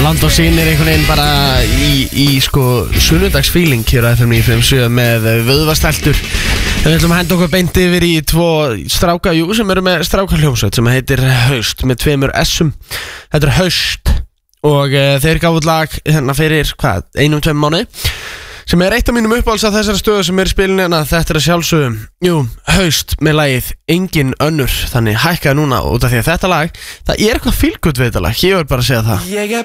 Land og sýnir einhvern veginn bara í sko sunnudagsfíling hér á FM 957 með vöðvasteltur. Við ætlum að henda okkur beint yfir í tvo stráka, sem eru með strákahljómsveit sem heitir Haust með 2 S-um. Þetta er Haust og þeir gáðu lag hérna fyrir 1-2 mánuði sem er eitt af mínum uppáhalds af þessari stöðu sem er í spilinu hérna. Þetta er að sjálfsögum Haust með lagið Engin önnur. Þannig hækkaði núna út af því að þetta lag, það er eitthvað feel good við þetta lag, ég verð bara að segja það. Ég er